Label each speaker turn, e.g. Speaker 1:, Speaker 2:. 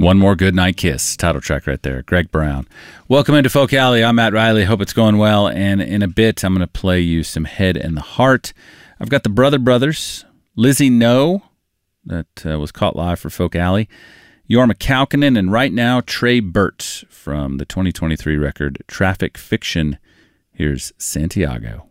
Speaker 1: One More Goodnight Kiss, title track right there. Greg Brown. Welcome into Folk Alley. I'm Matt Riley. Hope it's going well. And in a bit, I'm going to play you some Head and the Heart. I've got the Brother Brothers, Lizzie No, that was caught live for Folk Alley, Jorma Kaukonen, and right now, Trey Burt from the 2023 record Traffic Fiction. Here's Santiago.